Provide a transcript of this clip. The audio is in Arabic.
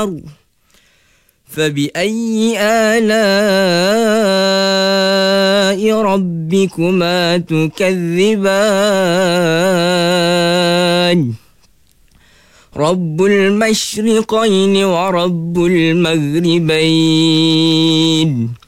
والقمر فبأي آلاء ربكما تكذبان رب المشرقين ورب المغربين